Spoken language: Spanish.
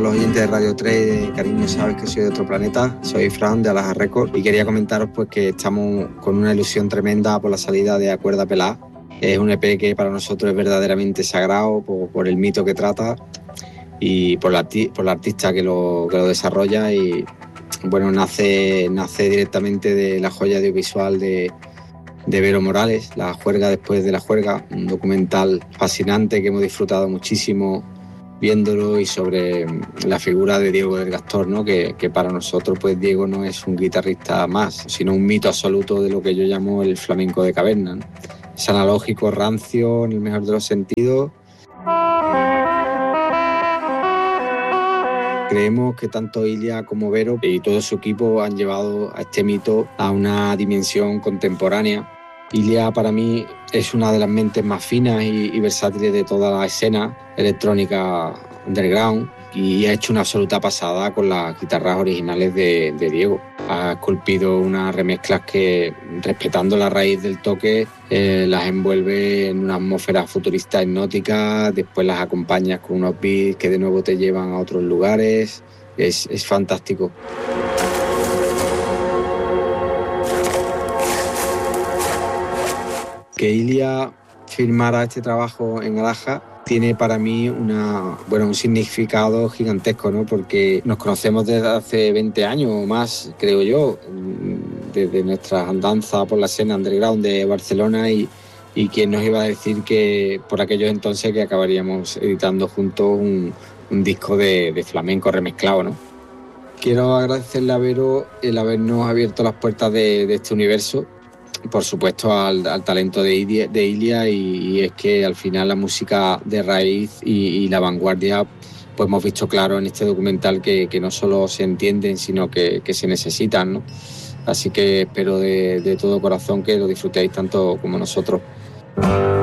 los oyentes de Radio 3, cariño, sabes que soy de otro planeta, soy Fran de Alaja Records y quería comentaros pues que estamos con una ilusión tremenda por la salida de A Cuerda Pelá. Es un EP que para nosotros es verdaderamente sagrado por el mito que trata y por la artista que lo desarrolla, y bueno, nace directamente de la joya audiovisual de Vero Morales, La Juerga después de la Juerga, un documental fascinante que hemos disfrutado muchísimo viéndolo, y sobre la figura de Diego del Gastor, ¿no? Que para nosotros pues Diego no es un guitarrista más, sino un mito absoluto de lo que yo llamo el flamenco de caverna, ¿no? Es analógico, rancio en el mejor de los sentidos. Creemos que tanto Ilia como Vero y todo su equipo han llevado a este mito a una dimensión contemporánea. Ilia para mí es una de las mentes más finas y versátiles de toda la escena electrónica underground, y ha hecho una absoluta pasada con las guitarras originales de Diego. Ha esculpido unas remezclas que, respetando la raíz del toque, las envuelve en una atmósfera futurista hipnótica, después las acompañas con unos beats que de nuevo te llevan a otros lugares. Es fantástico. Que Ilia firmara este trabajo en Alaja tiene para mí un significado gigantesco, ¿no? Porque nos conocemos desde hace 20 años o más, creo yo, desde nuestras andanzas por la escena underground de Barcelona, y quién nos iba a decir que por aquellos entonces que acabaríamos editando juntos un disco de flamenco remezclado, ¿no? Quiero agradecerle a Vero el habernos abierto las puertas de este universo, por supuesto al talento de Ilia, y es que al final la música de raíz y la vanguardia, pues hemos visto claro en este documental que no solo se entienden, sino que se necesitan, ¿no? Así que espero de todo corazón que lo disfrutéis tanto como nosotros.